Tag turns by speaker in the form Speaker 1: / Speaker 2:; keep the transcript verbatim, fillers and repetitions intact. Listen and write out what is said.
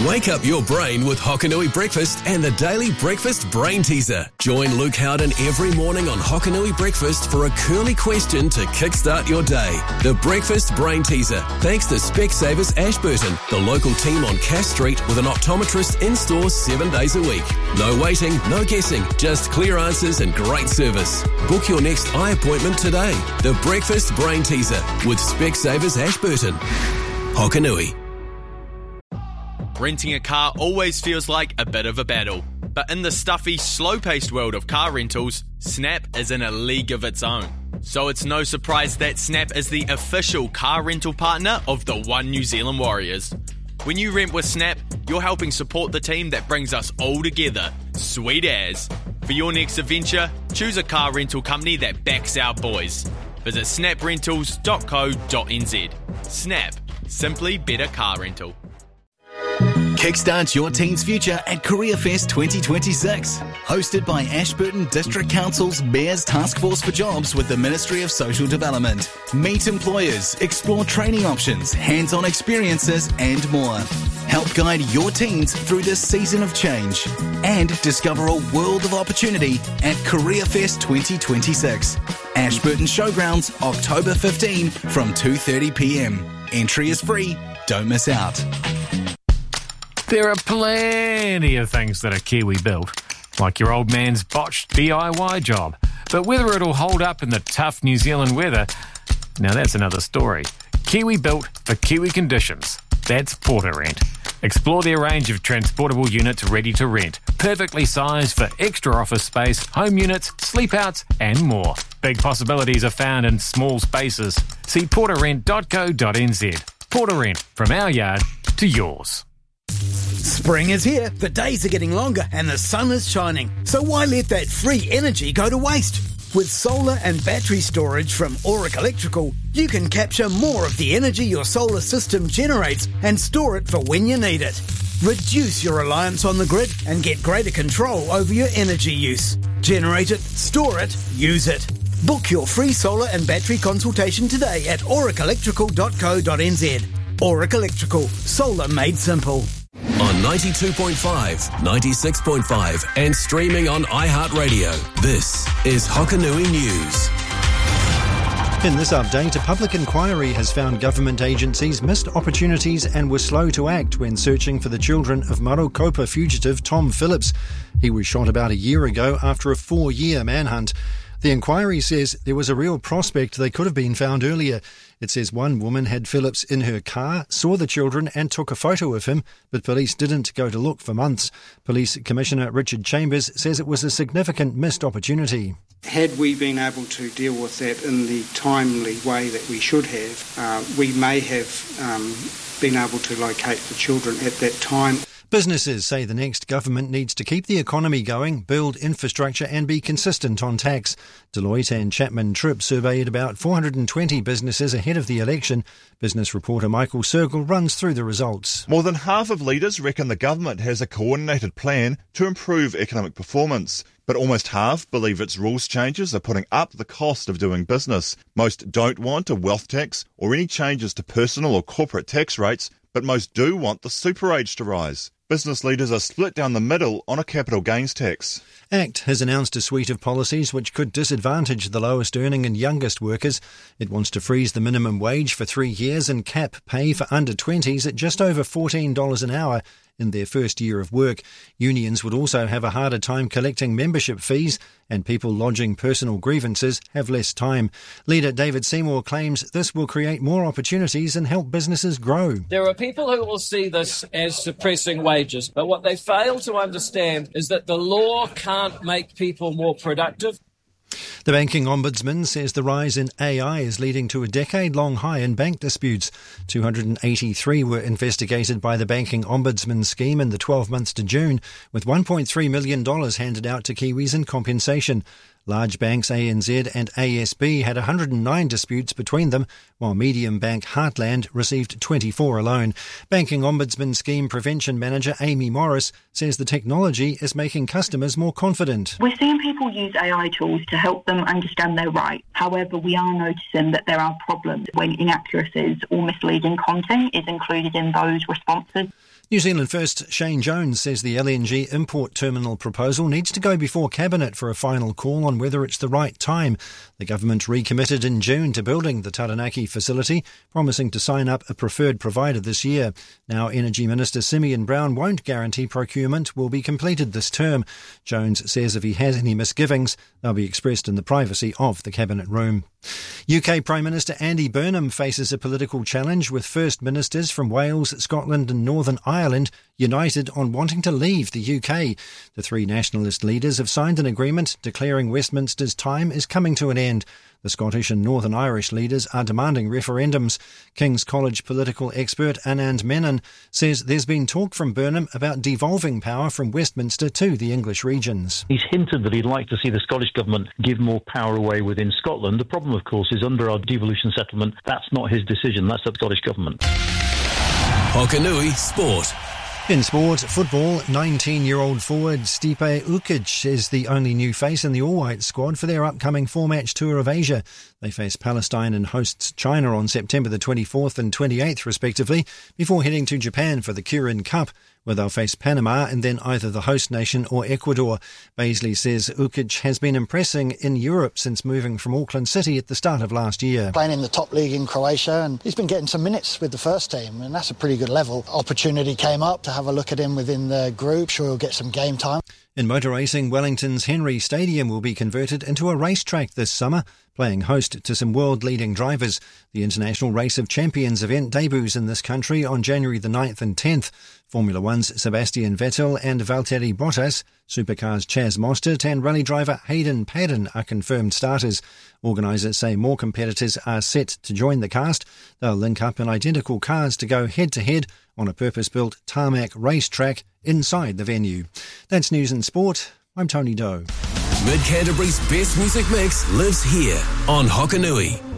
Speaker 1: Wake up your brain with Hokanui Breakfast and the Daily Breakfast Brain Teaser. Join Luke Howden every morning on Hokanui Breakfast for a curly question to kickstart your day. The Breakfast Brain Teaser, thanks to Specsavers Ashburton, the local team on Cass Street with an optometrist in-store seven days a week. No waiting, no guessing, just clear answers and great service. Book your next eye appointment today. The Breakfast Brain Teaser with Specsavers Ashburton. Hokanui.
Speaker 2: Renting a car always feels like a bit of a battle, but in the stuffy, slow-paced world of car rentals, Snap is in a league of its own. So it's no surprise that Snap is the official car rental partner of the One New Zealand Warriors. When you rent with Snap, you're helping support the team that brings us all together. Sweet as. For your next adventure, choose a car rental company that backs our boys. Visit snap rentals dot co dot n z. Snap. Simply better car rental.
Speaker 3: Kickstart your team's future at Career Fest twenty twenty-six. Hosted by Ashburton District Council's Mayor's Task Force for Jobs with the Ministry of Social Development. Meet employers, explore training options, hands-on experiences and more. Help guide your teams through this season of change. And discover a world of opportunity at Career Fest twenty twenty-six. Ashburton Showgrounds, October fifteenth from two thirty p m. Entry is free. Don't miss out.
Speaker 4: There are plenty of things that are Kiwi built, like your old man's botched D I Y job. But whether it'll hold up in the tough New Zealand weather, now that's another story. Kiwi built for Kiwi conditions. That's Portarent. Explore their range of transportable units ready to rent, perfectly sized for extra office space, home units, sleep outs and more. Big possibilities are found in small spaces. See portarent dot co dot n z. Portarent, from our yard to yours.
Speaker 5: Spring is here, the days are getting longer and the sun is shining. So why let that free energy go to waste? With solar and battery storage from Auric Electrical, you can capture more of the energy your solar system generates and store it for when you need it. Reduce your reliance on the grid and get greater control over your energy use. Generate it, store it, use it. Book your free solar and battery consultation today at auric electrical dot co dot n z. Auric Electrical, solar made simple.
Speaker 1: On ninety-two point five, ninety-six point five and streaming on iHeartRadio. This is Hokanui News.
Speaker 6: In this update, a public inquiry has found government agencies missed opportunities and were slow to act when searching for the children of Marokopa fugitive Tom Phillips. He was shot about a year ago after a four-year manhunt. The inquiry says there was a real prospect they could have been found earlier. It says one woman had Phillips in her car, saw the children and took a photo of him, but police didn't go to look for months. Police Commissioner Richard Chambers says it was a significant missed opportunity.
Speaker 7: Had we been able to deal with that in the timely way that we should have, uh, we may have um, been able to locate the children at that time.
Speaker 6: Businesses say the next government needs to keep the economy going, build infrastructure and be consistent on tax. Deloitte and Chapman Tripp surveyed about four hundred twenty businesses ahead of the election. Business reporter Michael Circle runs through the results.
Speaker 8: More than half of leaders reckon the government has a coordinated plan to improve economic performance. But almost half believe its rules changes are putting up the cost of doing business. Most don't want a wealth tax or any changes to personal or corporate tax rates, but most do want the super age to rise. Business leaders are split down the middle on a capital gains tax.
Speaker 6: ACT has announced a suite of policies which could disadvantage the lowest earning and youngest workers. It wants to freeze the minimum wage for three years and cap pay for under twenties at just over fourteen dollars an hour in their first year of work. Unions would also have a harder time collecting membership fees, and people lodging personal grievances have less time. Leader David Seymour claims this will create more opportunities and help businesses grow.
Speaker 9: There are people who will see this as suppressing wages, but what they fail to understand is that the law can't make people more productive.
Speaker 6: The Banking Ombudsman says the rise in A I is leading to a decade-long high in bank disputes. two hundred eighty-three were investigated by the Banking Ombudsman scheme in the twelve months to June, with one point three million dollars handed out to Kiwis in compensation. Large banks A N Z and A S B had one hundred nine disputes between them, while medium bank Heartland received twenty-four alone. Banking Ombudsman Scheme Prevention Manager Amy Morris says the technology is making customers more confident.
Speaker 10: We're seeing people use A I tools to help them understand their rights. However, we are noticing that there are problems when inaccuracies or misleading content is included in those responses.
Speaker 6: New Zealand First Shane Jones says the L N G import terminal proposal needs to go before Cabinet for a final call on whether it's the right time. The government recommitted in June to building the Taranaki facility, promising to sign up a preferred provider this year. Now Energy Minister Simeon Brown won't guarantee procurement will be completed this term. Jones says if he has any misgivings, they'll be expressed in the privacy of the Cabinet room. U K Prime Minister Andy Burnham faces a political challenge with First Ministers from Wales, Scotland and Northern Ireland united on wanting to leave the U K. The three nationalist leaders have signed an agreement declaring Westminster's time is coming to an end. The Scottish and Northern Irish leaders are demanding referendums. King's College political expert Anand Menon says there's been talk from Burnham about devolving power from Westminster to the English regions.
Speaker 11: He's hinted that he'd like to see the Scottish Government give more power away within Scotland. The problem, of course, is under our devolution settlement, that's not his decision, that's the Scottish Government.
Speaker 1: Hokanui Sport.
Speaker 6: In sport, football, nineteen-year-old forward Stipe Ukic is the only new face in the all-white squad for their upcoming four-match tour of Asia. They face Palestine and hosts China on September the twenty-fourth and twenty-eighth, respectively, before heading to Japan for the Kirin Cup, where they'll face Panama and then either the host nation or Ecuador. Baisley says Ukic has been impressing in Europe since moving from Auckland City at the start of last year.
Speaker 12: Playing in the top league in Croatia, and he's been getting some minutes with the first team, and that's a pretty good level. Opportunity came up to have a look at him within the group. Sure he'll get some game time.
Speaker 6: In motor racing, Wellington's Henry Stadium will be converted into a racetrack this summer, playing host to some world-leading drivers. The International Race of Champions event debuts in this country on January the ninth and tenth. Formula One's Sebastian Vettel and Valtteri Bottas, Supercars Chaz Mostert and rally driver Hayden Paddon are confirmed starters. Organisers say more competitors are set to join the cast. They'll link up in identical cars to go head-to-head on a purpose-built tarmac racetrack inside the venue. That's news and sport. I'm Tony Doe.
Speaker 1: Mid Canterbury's best music mix lives here on Hokanui.